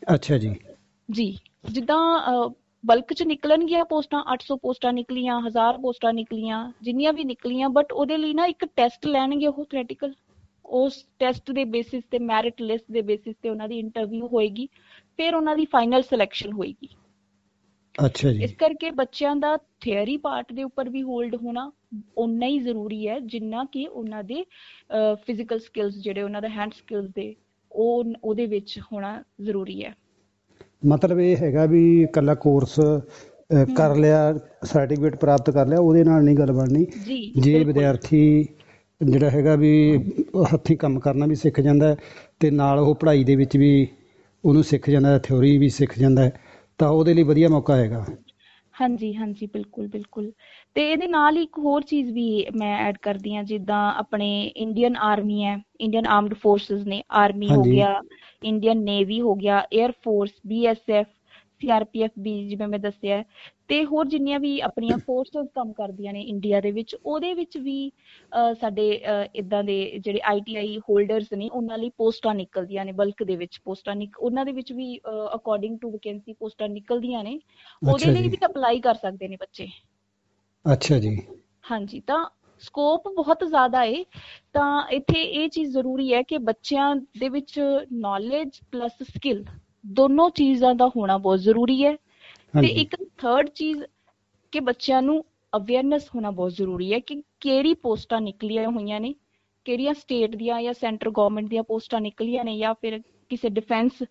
ਅੱਛਾ ਜੀ। ਜੀ। ਜਿੱਦਾਂ ਬਲਕ ਚ ਨਿਕਲਣਗੀਆਂ ਪੋਸਟਾਂ, 800 ਪੋਸਟਾਂ ਨਿਕਲੀਆਂ, 1000 ਪੋਸਟਾਂ ਨਿਕਲੀਆਂ, ਜਿੰਨੀਆਂ ਵੀ ਨਿਕਲੀਆਂ, ਬਟ ਉਹਦੇ ਲਈ ਨਾ ਇੱਕ ਟੈਸਟ ਲੈਣਗੇ ਉਹ ਥਿਓਰੇਟੀਕਲ। ਉਸ ਟੈਸਟ ਦੇ ਬੇਸਿਸ ਤੇ, ਮੈਰਿਟ ਲਿਸਟ ਦੇ ਬੇਸਿਸ ਤੇ ਉਹਨਾਂ ਦੀ ਇੰਟਰਵਿਊ ਹੋਏਗੀ, ਫਿਰ ਉਹਨਾਂ ਦੀ ਫਾਈਨਲ ਸਿਲੈਕਸ਼ਨ ਹੋਏਗੀ। ਅੱਛਾ ਜੀ। ਇਸ ਕਰਕੇ ਬੱਚਿਆਂ ਦਾ ਥਿਅਰੀ ਪਾਰਟ ਦੇ ਉੱਪਰ ਵੀ ਹੋਲਡ ਹੋਣਾ ਓਨਾ ਹੀ ਜ਼ਰੂਰੀ ਹੈ ਜਿੰਨਾ ਕਿ ਉਹਨਾਂ ਦੇ ਫਿਜ਼ੀਕਲ ਸਕਿੱਲਸ, ਜਿਹੜੇ ਉਹਨਾਂ ਦੇ ਹੈਂਡ ਸਕਿੱਲਸ ਦੇ, ਉਹ ਉਹਦੇ ਵਿੱਚ ਹੋਣਾ ਜ਼ਰੂਰੀ ਹੈ। ਮਤਲਬ ਇਹ ਹੈਗਾ ਵੀ ਇਕੱਲਾ ਕੋਰਸ ਕਰ ਹਮ। ਲਿਆ, ਸਰਟੀਫਿਕੇਟ ਪ੍ਰਾਪਤ ਕਰ ਲਿਆ, ਉਹਦੇ ਨਾਲ ਨਹੀਂ ਗੱਲ ਬਣਨੀ। ਜੀ ਜੇ ਬਿਲਕੁਲ। ਵਿਦਿਆਰਥੀ ਜਿਹੜਾ ਹੈਗਾ ਵੀ ਹੱਥੀਂ ਕੰਮ ਕਰਨਾ ਵੀ ਸਿੱਖ ਜਾਂਦਾ ਅਤੇ ਨਾਲ ਉਹ ਪੜ੍ਹਾਈ ਦੇ ਵਿੱਚ ਵੀ ਉਹਨੂੰ ਸਿੱਖ ਜਾਂਦਾ, ਥਿਓਰੀ ਵੀ ਸਿੱਖ ਜਾਂਦਾ, ਤਾਂ ਉਹਦੇ ਲਈ ਵਧੀਆ ਮੌਕਾ ਹੈਗਾ। ਹਾਂਜੀ ਹਾਂਜੀ, ਬਿਲਕੁਲ ਬਿਲਕੁਲ। ਤੇ ਇਹਦੇ ਨਾਲ ਹੀ ਇੱਕ ਹੋਰ ਚੀਜ਼ ਵੀ ਮੈਂ ਐਡ ਕਰਦੀ ਹਾਂ, ਜਿੱਦਾਂ ਆਪਣੇ ਇੰਡੀਅਨ ਆਰਮੀ ਹੈ, ਇੰਡੀਅਨ ਆਰਮਡ ਫੋਰਸਿਸ ਨੇ, ਆਰਮੀ ਹੋ ਹਾਂਜੀ ਗਿਆ, ਇੰਡੀਅਨ ਨੇਵੀ ਹੋ ਗਿਆ, ਏਅਰ ਫੋਰਸ, BSF, CRPF ਵੀ, ਜਿਵੇਂ ਮੈਂ ਦੱਸਿਆ, ਤੇ ਹੋਰ ਜਿੰਨੀਆਂ ਵੀ ਆਪਣੀਆਂ ਫੋਰਸਸ ਕੰਮ ਕਰਦੀਆਂ ਨੇ ਇੰਡੀਆ ਦੇ ਵਿੱਚ, ਉਹਦੇ ਵਿੱਚ ਵੀ ਸਾਡੇ ਇੱਦਾਂ ਦੇ ਜਿਹੜੇ ITI ਹੋਲਡਰਸ ਨੇ ਉਹਨਾਂ ਲਈ ਪੋਸਟਾਂ ਨਿਕਲਦੀਆਂ ਨੇ, ਬਲਕ ਦੇ ਵਿੱਚ ਪੋਸਟਾਂ ਉਹਨਾਂ ਦੇ ਵਿੱਚ ਵੀ ਅਕੋਰਡਿੰਗ ਟੂ ਵੈਕੈਂਸੀ ਪੋਸਟਾਂ ਨਿਕਲਦੀਆਂ ਨੇ। ਉਹਦੇ ਅੱਛਾ ਲਈ ਜੀ। ਵੀ ਅਪਲਾਈ ਕਰ ਸਕਦੇ ਨੇ ਬੱਚੇ। ਅੱਛਾ ਜੀ। ਹਾਂਜੀ, ਤਾਂ ਸਕੋਪ ਬਹੁਤ ਜ਼ਿਆਦਾ ਏ। ਤਾਂ ਇੱਥੇ ਇਹ ਚੀਜ਼ ਜ਼ਰੂਰੀ ਹੈ ਕਿ ਬੱਚਿਆਂ ਦੇ ਵਿੱਚ ਨੌਲੇਜ ਪਲੱਸ ਸਕਿੱਲ ਦੋਨੋਂ ਚੀਜ਼ਾਂ ਦਾ ਹੋਣਾ ਬਹੁਤ ਜ਼ਰੂਰੀ ਹੈ। ਤੇ ਹਾਂਜੀ ਇੱਕ ਥਰਡ ਚੀਜ਼ ਕਿ ਬੱਚਿਆਂ ਨੂੰ ਅਵੇਅਰਨੈਸ ਹੋਣਾ ਬਹੁਤ ਜ਼ਰੂਰੀ ਹੈ ਕਿ ਕਿਹੜੀ ਪੋਸਟਾਂ ਨਿਕਲੀਆਂ ਹੋਈਆਂ ਨੇ, ਕਿਹੜੀਆਂ ਸਟੇਟ ਦੀਆਂ ਜਾਂ ਸੈਂਟਰ ਗਵਰਨਮੈਂਟ ਦੀਆਂ ਪੋਸਟਾਂ ਨਿਕਲੀਆਂ ਨੇ, ਜਾਂ ਫਿਰ ਕਿਸੇ ਡਿਫੈਂਸ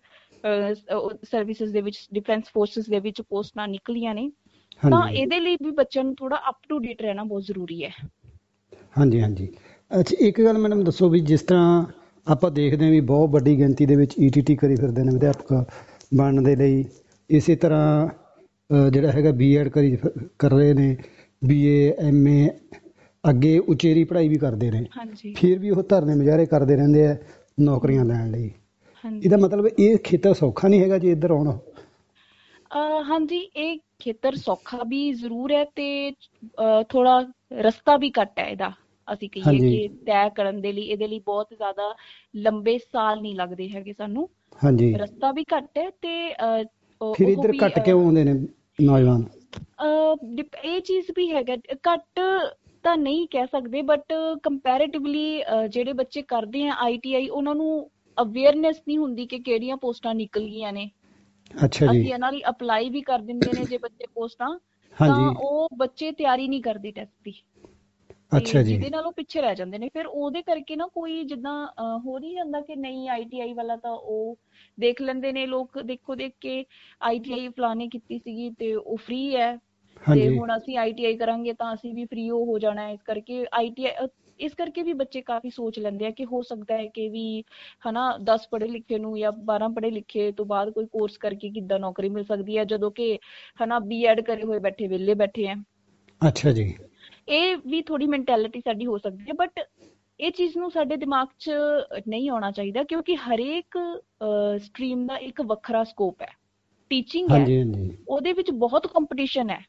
ਸਰਵਿਸਿਜ਼ ਦੇ ਵਿੱਚ, ਡਿਫੈਂਸ ਫੋਰਸਿਸ ਦੇ ਵਿੱਚ ਪੋਸਟਾਂ ਨਿਕਲੀਆਂ ਨੇ। ਤਾਂ ਹਾਂਜੀ ਇਹਦੇ ਲਈ ਵੀ ਬੱਚਿਆਂ ਨੂੰ ਥੋੜਾ ਅਪ ਟੂ ਡੇਟ ਰਹਿਣਾ ਬਹੁਤ ਜ਼ਰੂਰੀ ਹੈ। ਹਾਂਜੀ ਹਾਂਜੀ। ਅੱਛਾ, ਇੱਕ ਗੱਲ ਮੈਡਮ ਦੱਸੋ ਵੀ ਜਿਸ ਤਰ੍ਹਾਂ ਆਪਾਂ ਦੇਖਦੇ ਹਾਂ ਵੀ ਬਹੁਤ ਵੱਡੀ ਗਿਣਤੀ ਦੇ ਵਿੱਚ ETT ਕਰੀ ਫਿਰਦੇ ਨੇ ਅਧਿਆਪਕ ਬਣਨ ਦੇ ਲਈ, ਇਸੇ ਤਰ੍ਹਾਂ ਜਿਹੜਾ ਹੈਗਾ BEd ਕਰ ਰਹੇ ਨੇ, BA MA, ਅੱਗੇ ਉਚੇਰੀ ਪੜ੍ਹਾਈ ਵੀ ਕਰਦੇ ਨੇ, ਹਾਂਜੀ ਫਿਰ ਵੀ ਉਹ ਧਰਨੇ ਮੁਜ਼ਾਹਰੇ ਕਰਦੇ ਰਹਿੰਦੇ ਆ ਨੌਕਰੀਆਂ ਹਮ। ਲੈਣ ਲਈ। ਇਹਦਾ ਹਾਂਜੀ ਮਤਲਬ ਇਹ ਖੇਤਰ ਸੌਖਾ ਨਹੀਂ ਹੈਗਾ ਜੇ ਇੱਧਰ ਆਉਣ। ਹਾਂਜੀ, ਇਹ ਖੇਤਰ ਸੌਖਾ ਵੀ ਜ਼ਰੂਰ ਹੈ ਤੇ ਥੋੜਾ ਰਸਤਾ ਵੀ ਘੱਟ ਹੈ ਇਹਦਾ। ਅਸੀਂ ਕਹੀਏ ਹਾਂਜੀ ਕਿ ਤੈਅ ਕਰਨ ਦੇ ਲਈ ਇਹਦੇ ਲਈ ਬਹੁਤ ਜ਼ਿਆਦਾ ਲੰਬੇ ਸਾਲ ਨਹੀਂ ਲੱਗਦੇ ਹੈਗੇ ਸਾਨੂੰ। ਹਾਂਜੀ। ਰਸਤਾ ਵੀ ਘੱਟ ਹੈ ਤੇ ਫਿਰ ਉਹ ਇੱਧਰ ਵੀ ਘੱਟ ਕਿਉਂ ਆਉਂਦੇ ਨੇ ਨੌਜਵਾਨ? ਇਹ ਚੀਜ਼ ਵੀ ਹੈਗਾ, ਘੱਟ ਤਾਂ ਨਹੀਂ ਕਹਿ ਸਕਦੇ, ਬਟ ਕੰਪੈਰੇਟਿਵਲੀ ਜਿਹੜੇ ਬੱਚੇ ਕਰਦੇ ਆ ITI, ਉਹਨਾਂ ਨੂੰ ਅਵੇਅਰਨੈਸ ਨਹੀਂ ਹੁੰਦੀ ਕਿ ਕਿਹੜੀਆਂ ਪੋਸਟਾਂ ਨਿਕਲ ਗਈਆਂ ਨੇ। ਅੱਛਾ ਜੀ। ਅਸੀਂ ਇਹਨਾਂ ਲਈ ਅਪਲਾਈ ਵੀ ਕਰ ਦਿੰਦੇ ਨੇ ਜੇ ਬੱਚੇ ਪੋਸਟਾਂ, ਤਾਂ ਹਾਂਜੀ। ਉਹ ਬੱਚੇ ਤਿਆਰੀ ਨਹੀਂ ਕਰਦੇ ਟੈਸਟ ਦੀ, ਤੇ ਅੱਛਾ ਜੀ। ਜਿਹਦੇ ਨਾਲ ਉਹ ਪਿੱਛੇ ਰਹਿ ਜਾਂਦੇ ਨੇ। ਫਿਰ ਉਹਦੇ ਕਰਕੇ ਨਾ ਕੋਈ ਜਿੱਦਾਂ ਹੋ ਨਹੀਂ ਜਾਂਦਾ ਕਿ ਨਹੀਂ ITI ਵਾਲਾ ਤਾਂ ਉਹ ਦੇਖ ਲੈਂਦੇ ਨੇ ਲੋਕ, ਦੇਖੋ ਦੇਖ ਕੇ ITI ਫਲਾਣੇ ਕੀਤੀ ਸੀਗੀ ਤੇ ਉਹ ਫ੍ਰੀ ਹੈ, ਤੇ ਹਾਂਜੀ ਹੁਣ ਅਸੀਂ ITI ਕਰਾਂਗੇ ਤਾਂ ਅਸੀਂ ਵੀ ਫ੍ਰੀ ਹੋ ਜਾਣਾ। ਇਸ ਕਰਕੇ ITI, ਇਸ ਕਰਕੇ ਵੀ ਬੱਚੇ ਕਾਫੀ ਸੋਚ ਲੈਂਦੇ ਆ ਕਿ ਹੋ ਸਕਦਾ ਹੈ ਕਿ ਵੀ ਹਨਾ 10 ਪੜ੍ਹੇ ਲਿਖੇ ਨੂੰ ਜਾਂ 12 ਪੜ੍ਹੇ ਲਿਖੇ ਤੋਂ ਬਾਅਦ ਕੋਈ ਕੋਰਸ ਕਰਕੇ ਕਿੱਦਾਂ ਨੌਕਰੀ ਮਿਲ ਸਕਦੀ ਹੈ, ਜਦੋਂ ਕਿ ਹਨਾ BEd ਕਰੇ ਹੋਏ ਬੈਠੇ ਵਿਹਲੇ ਬੈਠੇ ਆ। ਅੱਛਾ ਜੀ। ਇਹ ਵੀ ਥੋੜੀ ਮੈਂਟੈਲਿਟੀ ਸਾਡੀ ਹੋ ਸਕਦੀ ਹੈ, ਬਟ ਇਹ ਚੀਜ਼ ਨੂੰ ਸਾਡੇ ਦਿਮਾਗ 'ਚ ਨਹੀਂ ਆਉਣਾ ਚਾਹੀਦਾ, ਕਿਉਂਕਿ ਹਰੇਕ ਸਟਰੀਮ ਦਾ ਇੱਕ ਵੱਖਰਾ ਸਕੋਪ ਹੈ। ਟੀਚਿੰਗ ਹੈ, ਹਾਂਜੀ ਹਾਂਜੀ। ਉਹਦੇ ਵਿੱਚ ਬਹੁਤ ਕੰਪੀਟੀਸ਼ਨ ਹੈ,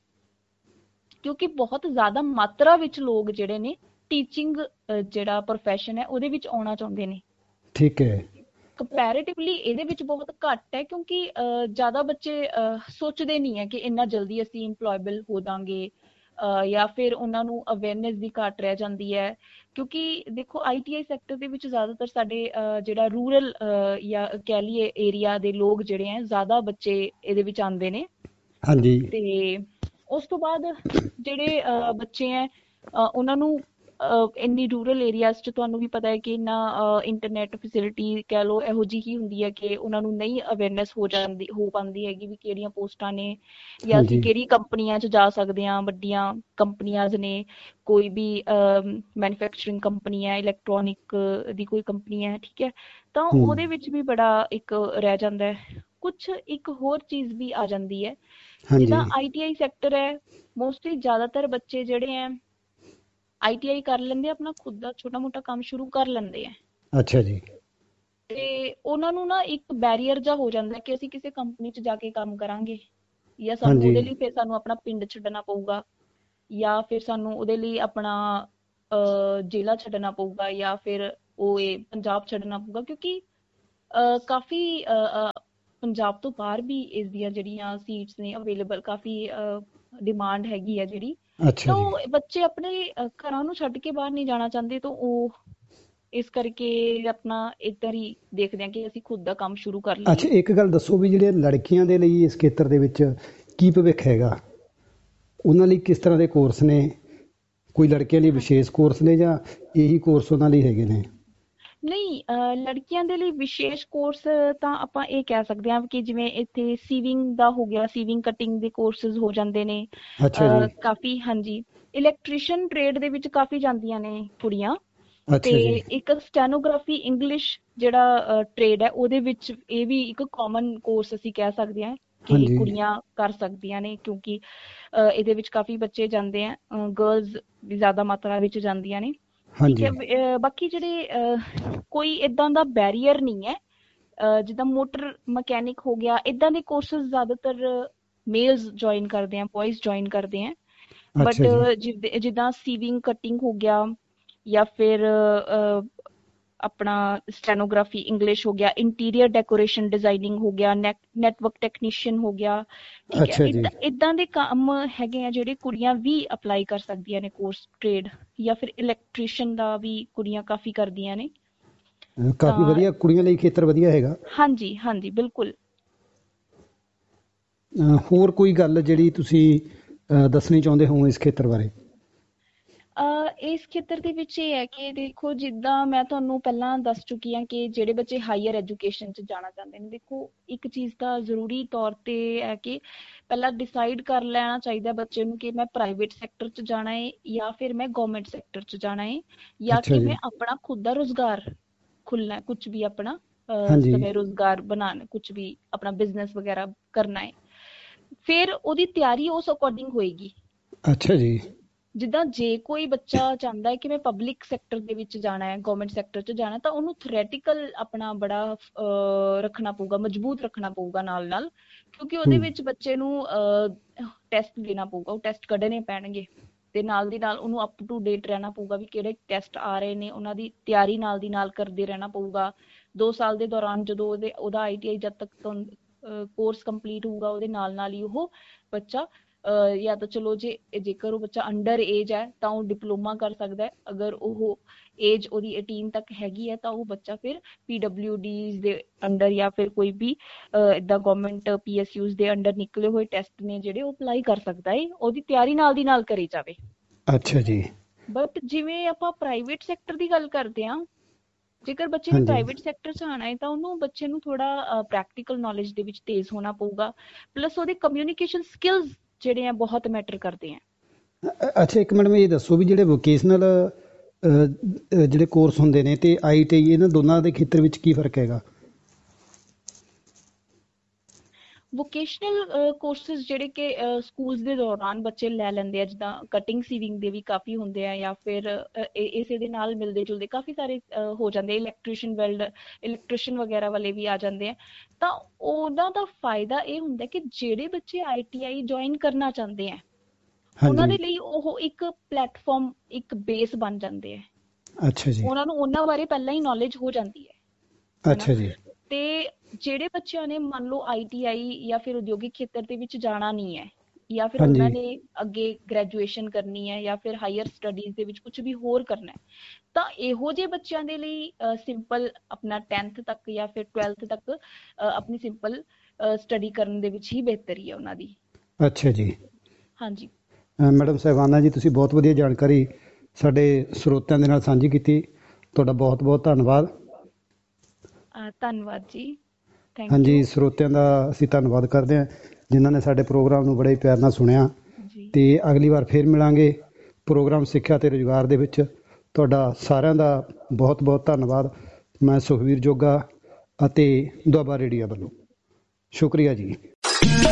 ਕਿਉਂਕਿ ਬਹੁਤ ਜ਼ਿਆਦਾ ਮਾਤਰਾ ਵਿੱਚ ਲੋਕ ਜਿਹੜੇ ਨੇ ਟੀਚਿੰਗ ਜਿਹੜਾ ਪ੍ਰੋਫੈਸ਼ਨ ਹੈ ਉਹਦੇ ਵਿੱਚ ਆਉਣਾ ਚਾਹੁੰਦੇ ਨੇ। ਠੀਕ ਹੈ। ਕੰਪੈਰੇਟਿਵਲੀ ਇਹਦੇ ਵਿੱਚ ਬਹੁਤ ਘੱਟ ਹੈ, ਕਿਉਂਕਿ ਜ਼ਿਆਦਾ ਬੱਚੇ ਸੋਚਦੇ ਨਹੀਂ ਹੈ ਕਿ ਇੰਨਾ ਜਲਦੀ ਅਸੀਂ ਇੰਪਲੋਏਬਲ ਹੋ ਜਾਵਾਂਗੇ, ਜਾਂ ਫਿਰ ਉਹਨਾਂ ਨੂੰ ਅਵੇਅਰਨੈਸ ਦੀ ਘਾਟ ਰਹਿ ਜਾਂਦੀ ਹੈ। ਕਿਉਂਕਿ ਦੇਖੋ ITI ਸੈਕਟਰ ਦੇ ਵਿੱਚ ਜ਼ਿਆਦਾਤਰ ਸਾਡੇ ਜਿਹੜਾ ਰੂਰਲ ਜਾਂ ਕਹਿ ਲਈਏ ਏਰੀਆ ਦੇ ਲੋਕ ਜਿਹੜੇ ਹੈ, ਜ਼ਿਆਦਾ ਬੱਚੇ ਇਹਦੇ ਵਿੱਚ ਆਉਂਦੇ ਨੇ। ਹਾਂਜੀ ਤੇ ਉਸ ਤੋਂ ਬਾਅਦ ਜਿਹੜੇ ਬੱਚੇ ਹੈ ਉਹਨਾਂ ਨੂੰ ਇੰਨੀ ਰੂਰਲ ਏਰੀਆਜ਼ 'ਚ ਤੁਹਾਨੂੰ ਵੀ ਪਤਾ ਹੈ ਕਿ ਇੰਨਾ ਇੰਟਰਨੈਟ ਫੈਸਿਲਿਟੀ ਕਹਿ ਲਓ ਇਹੋ ਜਿਹੀ ਹੀ ਹੁੰਦੀ ਹੈ ਕਿ ਉਹਨਾਂ ਨੂੰ ਨਹੀਂ ਅਵੇਅਰਨੈਸ ਹੋ ਪਾਉਂਦੀ ਹੈਗੀ ਵੀ ਕਿਹੜੀਆਂ ਪੋਸਟਾਂ ਨੇ, ਜਾਂ ਅਸੀਂ ਹਾਂਜੀ ਕਿਹੜੀ ਕੰਪਨੀਆਂ 'ਚ ਜਾ ਸਕਦੇ ਹਾਂ। ਵੱਡੀਆਂ ਕੰਪਨੀਆਂ ਨੇ, ਕੋਈ ਵੀ ਮੈਨੂਫੈਕਚਰਿੰਗ ਕੰਪਨੀ ਹੈ, ਇਲੈਕਟ੍ਰੋਨਿਕ ਦੀ ਕੋਈ ਕੰਪਨੀ ਹੈ, ਠੀਕ ਹੈ, ਤਾਂ ਹੂੰ ਉਹਦੇ ਵਿੱਚ ਵੀ ਬੜਾ ਇੱਕ ਰਹਿ ਜਾਂਦਾ ਹੈ। ਕੁਛ ਇੱਕ ਹੋਰ ਚੀਜ਼ ਵੀ ਆ ਜਾਂਦੀ ਹੈ, ਹਾਂਜੀ। ਜਿੱਦਾਂ ITI ਸੈਕਟਰ ਹੈ, ਮੋਸਟਲੀ ਜ਼ਿਆਦਾਤਰ ਬੱਚੇ ਜਿਹੜੇ ਹੈ ITI ਕਰ ਲੈਂਦੇ, ਆਪਣਾ ਖੁਦ ਦਾ ਛੋਟਾ ਮੋਟਾ ਕੰਮ ਸ਼ੁਰੂ ਕਰ ਲੈਂਦੇ ਆ, ਅੱਛਾ ਜੀ। ਤੇ ਉਹਨਾਂ ਨੂੰ ਨਾ ਇੱਕ ਬੈਰੀਅਰ ਜਿਹਾ ਹੋ ਜਾਂਦਾ ਕਿ ਅਸੀਂ ਕਿਸੇ ਕੰਪਨੀ 'ਚ ਜਾ ਕੇ ਕੰਮ ਕਰਾਂਗੇ, ਜਾਂ ਸਾਨੂੰ ਹਾਂਜੀ ਉਹਦੇ ਲਈ ਫਿਰ ਸਾਨੂੰ ਆਪਣਾ ਪਿੰਡ ਛੱਡਣਾ ਪਊਗਾ, ਜਾਂ ਫਿਰ ਸਾਨੂੰ ਉਹਦੇ ਲਈ ਆਪਣਾ ਜ਼ਿਲ੍ਹਾ ਛੱਡਣਾ ਪਊਗਾ, ਜਾਂ ਫਿਰ ਉਹ ਇਹ ਪੰਜਾਬ ਛੱਡਣਾ ਪਊਗਾ, ਕਿਉਂਕਿ ਕਾਫੀ ਪੰਜਾਬ ਤੋਂ ਬਾਹਰ ਵੀ ਇਸ ਦੀਆਂ ਜਿਹੜੀਆਂ ਸੀਟਸ ਨੇ ਅਵੇਲੇਬਲ, ਕਾਫੀ ਡਿਮਾਂਡ ਹੈਗੀ ਆ ਜਿਹੜੀ। ਅੱਛਾ ਤਾਂ ਜੀ। ਉਹ ਬੱਚੇ ਆਪਣੇ ਘਰਾਂ ਨੂੰ ਛੱਡ ਕੇ ਬਾਹਰ ਨਹੀਂ ਜਾਣਾ ਚਾਹੁੰਦੇ, ਤਾਂ ਉਹ ਇਸ ਕਰਕੇ ਆਪਣਾ ਇੱਧਰ ਹੀ ਦੇਖਦੇ ਆ ਕਿ ਅਸੀਂ ਖੁਦ ਦਾ ਕੰਮ ਸ਼ੁਰੂ ਕਰ ਅੱਛਾ, ਲਈਏ। ਇੱਕ ਗੱਲ ਦੱਸੋ ਵੀ ਜਿਹੜੇ ਲੜਕੀਆਂ ਦੇ ਲਈ ਇਸ ਖੇਤਰ ਦੇ ਵਿੱਚ ਕੀ ਭਵਿੱਖ ਹੈਗਾ, ਉਹਨਾਂ ਲਈ ਕਿਸ ਤਰ੍ਹਾਂ ਦੇ ਕੋਰਸ ਨੇ? ਕੋਈ ਲੜਕੀਆਂ ਲਈ ਵਿਸ਼ੇਸ਼ ਕੋਰਸ ਨੇ ਜਾਂ ਇਹੀ ਕੋਰਸ ਉਹਨਾਂ ਲਈ ਹੈਗੇ ਨੇ? ਨਹੀਂ, ਲੜਕੀਆਂ ਦੇ ਲਈ ਵਿਸ਼ੇਸ਼ ਕੋਰਸ ਤਾਂ ਆਪਾਂ ਇਹ ਕਹਿ ਸਕਦੇ ਹਾਂ ਕਿ ਜਿਵੇਂ ਇੱਥੇ ਸੀਵਿੰਗ ਦਾ ਹੋ ਗਿਆ, ਸੀਵਿੰਗ ਕਟਿੰਗ ਦੇ ਕੋਰਸਿਸ ਹੋ ਜਾਂਦੇ ਨੇ ਅੱਛਾ ਜੀ। ਕਾਫੀ। ਹਾਂਜੀ, ਇਲੈਕਟ੍ਰੀਸ਼ੀਅਨ ਟ੍ਰੇਡ ਦੇ ਵਿੱਚ ਕਾਫੀ ਜਾਂਦੀਆਂ ਨੇ ਕੁੜੀਆਂ। ਤੇ ਅੱਛਾ ਜੀ। ਇੱਕ ਸਟੈਨੋਗ੍ਰਾਫੀ ਇੰਗਲਿਸ਼ ਜਿਹੜਾ ਟ੍ਰੇਡ ਹੈ, ਉਹਦੇ ਵਿੱਚ ਇਹ ਵੀ ਇੱਕ ਕਾਮਨ ਕੋਰਸ ਅਸੀਂ ਕਹਿ ਸਕਦੇ ਹਾਂ ਕਿ ਹਾਂਜੀ ਕੁੜੀਆਂ ਕਰ ਸਕਦੀਆਂ ਨੇ, ਕਿਉਂਕਿ ਇਹਦੇ ਵਿੱਚ ਕਾਫੀ ਬੱਚੇ ਜਾਂਦੇ ਆ, ਗਰਲਜ਼ ਵੀ ਜ਼ਿਆਦਾ ਮਾਤਰਾ ਵਿੱਚ ਜਾਂਦੀਆਂ ਨੇ। ਠੀਕ ਹਾਂਜੀ। ਹੈ। ਬਾਕੀ ਜਿਹੜੇ ਕੋਈ ਇਦਾਂ ਦਾ ਬੈਰੀਅਰ ਨਹੀਂ ਹੈ, ਜਿੱਦਾਂ ਮੋਟਰ ਮਕੈਨਿਕ ਹੋ ਗਿਆ, ਇਦਾਂ ਦੇ ਕੋਰਸਿਸ ਜ਼ਿਆਦਾਤਰ ਮੇਲਸ ਜੁਆਇਨ ਕਰਦੇ ਆ, ਬॉयਜ਼ ਜੁਆਇਨ ਕਰਦੇ ਆ। ਅੱਛਾ ਬਟ ਜੀ। ਜਿੱਦਾਂ ਸੀਵਿੰਗ ਕਟਿੰਗ ਹੋ ਗਿਆ, ਜਾਂ ਫਿਰ ਆਪਣਾ ਸਟੈਨੋਗ੍ਰਾਫੀ ਇੰਗਲਿਸ਼ ਹੋ ਗਿਆ, ਇੰਟੀਰੀਅਰ ਡੈਕੋਰੇਸ਼ਨ ਡਿਜ਼ਾਈਨਿੰਗ ਹੋ ਗਿਆ, ਨੈਟਵਰਕ ਟੈਕਨੀਸ਼ੀਅਨ ਹੋ ਗਿਆ। ਠੀਕ ਹੈ, ਅੱਛਾ ਜੀ। ਇਦਾਂ ਦੇ ਕੰਮ ਹੈਗੇ ਆ ਜਿਹੜੇ ਕੁੜੀਆਂ ਵੀ ਅਪਲਾਈ ਕਰ ਸਕਦੀਆਂ ਨੇ ਕੋਰਸ ਟ੍ਰੇਡ। ਜਾਂ ਫਿਰ ਇਲੈਕਟ੍ਰੀਸ਼ੀਅਨ ਦਾ ਵੀ ਕੁੜੀਆਂ ਕਾਫੀ ਕਰਦੀਆਂ ਨੇ। ਕਾਫੀ ਤਾਂ ਵਧੀਆ, ਕੁੜੀਆਂ ਲਈ ਖੇਤਰ ਵਧੀਆ ਹੈਗਾ। ਹਾਂਜੀ ਹਾਂਜੀ, ਬਿਲਕੁਲ। ਹੋਰ ਕੋਈ ਗੱਲ ਜਿਹੜੀ ਤੁਸੀਂ ਦੱਸਣੀ ਚਾਹੁੰਦੇ ਹੋ ਇਸ ਖੇਤਰ ਬਾਰੇ? ਇਸ ਖੇਤਰ ਦੇ ਵਿੱਚ ਇਹ ਹੈ ਕਿ ਦੇਖੋ, ਜਿੱਦਾਂ ਮੈਂ ਤੁਹਾਨੂੰ ਪਹਿਲਾਂ ਦੱਸ ਚੁੱਕੀ ਹਾਂ ਕਿ ਜਿਹੜੇ ਬੱਚੇ ਹਾਇਰ ਐਜੂਕੇਸ਼ਨ 'ਚ ਜਾਣਾ ਚਾਹੁੰਦੇ ਨੇ, ਦੇਖੋ ਇੱਕ ਚੀਜ਼ ਤਾਂ ਜ਼ਰੂਰੀ ਤੌਰ 'ਤੇ ਹੈ ਕਿ ਪਹਿਲਾਂ ਡਿਸਾਈਡ ਕਰ ਲੈਣਾ ਚਾਹੀਦਾ ਬੱਚੇ ਨੂੰ ਕਿ ਮੈਂ ਪ੍ਰਾਈਵੇਟ ਸੈਕਟਰ 'ਚ ਜਾਣਾ ਹੈ ਜਾਂ ਫਿਰ ਮੈਂ ਗਵਰਨਮੈਂਟ ਸੈਕਟਰ 'ਚ ਜਾਣਾ ਹੈ, ਜਾਂ ਅੱਛਾ ਕਿ ਜੀ। ਮੈਂ ਆਪਣਾ ਖੁਦ ਦਾ ਰੁਜ਼ਗਾਰ ਖੁੱਲ੍ਹਣਾ, ਕੁਝ ਵੀ ਆਪਣਾ ਹਾਂਜੀ। ਸਵੈ ਰੁਜ਼ਗਾਰ ਬਣਾਉਣਾ, ਕੁਝ ਵੀ ਆਪਣਾ ਬਿਜ਼ਨਸ ਵਗੈਰਾ ਕਰਨਾ ਹੈ। ਫਿਰ ਉਹਦੀ ਤਿਆਰੀ ਉਸ ਅਕੋਰਡਿੰਗ ਹੋਏਗੀ। ਅੱਛਾ ਜੀ। ਜਿੱਦਾਂ ਜੇ ਕੋਈ ਬੱਚਾ ਚਾਹੁੰਦਾ ਹੈ ਕਿ ਮੈਂ ਪਬਲਿਕ ਸੈਕਟਰ ਦੇ ਵਿੱਚ ਜਾਣਾ ਹੈ, ਗਵਰਨਮੈਂਟ ਸੈਕਟਰ 'ਚ ਜਾਣਾ, ਤਾਂ ਉਹਨੂੰ ਥਿਓਰੈਟੀਕਲ ਆਪਣਾ ਬੜਾ ਰੱਖਣਾ ਪਊਗਾ, ਮਜ਼ਬੂਤ ਰੱਖਣਾ ਪਊਗਾ ਨਾਲ ਨਾਲ, ਕਿਉਂਕਿ ਉਹਦੇ ਵਿੱਚ ਬੱਚੇ ਨੂੰ ਟੈਸਟ ਦੇਣਾ ਪਊਗਾ, ਉਹ ਟੈਸਟ ਕੱਢਣੇ ਪੈਣਗੇ, ਤੇ ਨਾਲ ਦੀ ਨਾਲ ਉਹਨੂੰ ਅਪ ਟੂ ਡੇਟ ਰਹਿਣਾ ਪਊਗਾ ਵੀ ਕਿਹੜੇ ਟੈਸਟ ਆ ਰਹੇ ਨੇ, ਉਹਨਾਂ ਦੀ ਤਿਆਰੀ ਨਾਲ ਦੀ ਨਾਲ ਕਰਦੇ ਰਹਿਣਾ ਪਊਗਾ। 2 ਸਾਲ ਦੇ ਦੌਰਾਨ ਜਦੋਂ ਉਹਦਾ ITI ਜਦ ਤੱਕ ਕੋਰਸ ਕੰਪਲੀਟ ਹੋਊਗਾ, ਉਹਦੇ ਨਾਲ ਹੀ ਉਹ ਬੱਚਾ ਜਾਂ ਤਾਂ ਚਲੋ ਜੇਕਰ ਉਹ ਬੱਚਾ ਅੰਡਰ ਏਜ ਹੈ ਤਾਂ ਉਹ ਡਿਪਲੋਮਾ ਕਰ ਸਕਦਾ ਹੈ। ਅਗਰ ਉਹ ਏਜ ਉਹਦੀ 18 ਤੱਕ ਹੈਗੀ ਹੈ ਤਾਂ ਉਹ ਬੱਚਾ ਫਿਰ PWDs ਦੇ ਅੰਡਰ ਜਾਂ ਫਿਰ ਕੋਈ ਵੀ ਇੱਦਾਂ ਗਵਰਨਮੈਂਟ PSUs ਦੇ ਅੰਡਰ ਨਿਕਲੇ ਹੋਏ ਟੈਸਟ ਨੇ ਜਿਹੜੇ, ਉਹ ਅਪਲਾਈ ਕਰ ਸਕਦਾ ਹੈ, ਉਹਦੀ ਤਿਆਰੀ ਨਾਲ ਦੀ ਨਾਲ ਕਰੀ ਜਾਵੇ। ਅੱਛਾ ਜੀ। ਬਟ ਜਿਵੇਂ ਆਪਾਂ ਪ੍ਰਾਈਵੇਟ ਸੈਕਟਰ ਦੀ ਗੱਲ ਕਰਦੇ ਹਾਂ, ਜੇਕਰ ਬੱਚੇ ਨੇ ਹਾਂਜੀ। ਪ੍ਰਾਈਵੇਟ ਸੈਕਟਰ 'ਚ ਆਉਣਾ ਹੈ ਤਾਂ ਉਹਨੂੰ ਬੱਚੇ ਨੂੰ ਥੋੜਾ ਪ੍ਰੈਕਟੀਕਲ ਨੌਲੇਜ ਦੇ ਵਿੱਚ ਤੇਜ਼ ਹੋਣਾ ਪਊਗਾ, ਪਲੱਸ ਉਹਦੇ ਕਮਿਊਨੀਕੇਸ਼ਨ ਸਕਿੱਲਸ ਜਿਹੜੇ ਆ ਬਹੁਤ ਮੈਟਰ ਕਰਦੇ ਆ। ਅੱਛਾ, ਇੱਕ ਮਿੰਟ ਇਹ ਦੱਸੋ ਵੀ ਜਿਹੜੇ ਵੋਕੇਸ਼ਨਲ ਜਿਹੜੇ ਕੋਰਸ ਹੁੰਦੇ ਨੇ ਤੇ ITI, ਇਹਨਾਂ ਦੋਨਾਂ ਦੇ ਖੇਤਰ ਵਿੱਚ ਕੀ ਫਰਕ ਹੈਗਾ? ਵੋਕੇਸ਼ਨਲ ਕੋਰਸਿਸ ਜਿਹੜੇ ਕਿ ਸਕੂਲਸ ਦੇ ਦੌਰਾਨ ਬੱਚੇ ਲੈ ਲੈਂਦੇ ਆ, ਜਿੱਦਾਂ ਕਟਿੰਗ ਸੀਵਿੰਗ ਦੇ ਵੀ ਕਾਫੀ ਹੁੰਦੇ ਆ, ਜਾਂ ਫਿਰ ਇਸੇ ਦੇ ਨਾਲ ਮਿਲਦੇ ਜੁਲਦੇ ਕਾਫੀ ਸਾਰੇ ਹੋ ਜਾਂਦੇ, ਇਲੈਕਟ੍ਰੀਸ਼ੀਅਨ ਵਗੈਰਾ ਵਾਲੇ ਵੀ ਆ ਜਾਂਦੇ ਆ। ਤਾਂ ਉਹਨਾਂ ਦਾ ਫਾਇਦਾ ਇਹ ਹੁੰਦਾ ਕਿ ਜਿਹੜੇ ਬੱਚੇ ITI ਜੁਆਇਨ ਕਰਨਾ ਚਾਹੁੰਦੇ ਆ, ਉਹਨਾਂ ਹਾਂਜੀ। ਦੇ ਲਈ ਉਹ ਇੱਕ ਪਲੇਟਫਾਰਮ, ਇੱਕ ਬੇਸ ਬਣ ਜਾਂਦੇ ਆ। ਅੱਛਾ ਜੀ। ਉਹਨਾਂ ਨੂੰ ਉਹਨਾਂ ਬਾਰੇ ਪਹਿਲਾਂ ਹੀ ਨੌਲੇਜ ਹੋ ਜਾਂਦੀ ਹੈ ਹਨਾ। ਅੱਛਾ ਜੀ। ਤੇ ਜਿਹੜੇ ਬੱਚਿਆਂ ਨੇ ਮੰਨ ਲਓ ITI ਜਾਂ ਫਿਰ ਉਦਯੋਗਿਕ ਖੇਤਰ ਦੇ ਵਿੱਚ ਜਾਣਾ ਨਹੀਂ ਹੈ, ਜਾਂ ਫਿਰ ਉਹਨਾਂ ਹਾਂਜੀ। ਨੇ ਅੱਗੇ ਗ੍ਰੈਜੂਏਸ਼ਨ ਕਰਨੀ ਹੈ ਜਾਂ ਫਿਰ ਹਾਇਰ ਸਟੱਡੀਜ਼ ਦੇ ਵਿੱਚ ਕੁਝ ਵੀ ਹੋਰ ਕਰਨਾ ਹੈ, ਤਾਂ ਇਹੋ ਜਿਹੇ ਬੱਚਿਆਂ ਦੇ ਲਈ ਸਿੰਪਲ ਆਪਣਾ 10th ਤੱਕ ਜਾਂ ਫਿਰ 12th ਤੱਕ ਆਪਣੀ ਸਿੰਪਲ ਸਟੱਡੀ ਕਰਨ ਦੇ ਵਿੱਚ ਹੀ ਬਿਹਤਰੀ ਹੈ ਉਹਨਾਂ ਦੀ। ਅੱਛਾ ਜੀ। ਹਾਂਜੀ ਮੈਡਮ ਸਾਹਿਬਾਨਾ ਜੀ, ਤੁਸੀਂ ਬਹੁਤ ਵਧੀਆ ਜਾਣਕਾਰੀ ਸਾਡੇ ਸਰੋਤਿਆਂ ਦੇ ਨਾਲ ਸਾਂਝੀ ਕੀਤੀ, ਤੁਹਾਡਾ ਬਹੁਤ ਬਹੁਤ ਧੰਨਵਾਦ। ਧੰਨਵਾਦ ਜੀ, ਥੈਂਕ ਹਾਂਜੀ, ਯੂ ਸਰੋਤਿਆਂ ਦਾ ਅਸੀਂ ਧੰਨਵਾਦ ਕਰਦੇ ਹਾਂ ਜਿਨ੍ਹਾਂ ਨੇ ਸਾਡੇ ਪ੍ਰੋਗਰਾਮ ਨੂੰ ਬੜੇ ਪਿਆਰ ਨਾਲ ਸੁਣਿਆ, ਜੀ। ਤੇ ਅਗਲੀ ਵਾਰ ਫਿਰ ਮਿਲਾਂਗੇ ਪ੍ਰੋਗਰਾਮ ਸਿੱਖਿਆ ਤੇ ਰੁਜ਼ਗਾਰ ਦੇ ਵਿੱਚ। ਤੁਹਾਡਾ ਸਾਰਿਆਂ ਦਾ ਬਹੁਤ ਬਹੁਤ ਧੰਨਵਾਦ। ਮੈਂ ਸੁਖਵੀਰ ਜੋਗਾ ਅਤੇ ਦੁਆਬਾ ਰੇਡੀਓ ਵੱਲੋਂ ਸ਼ੁਕਰੀਆ ਜੀ।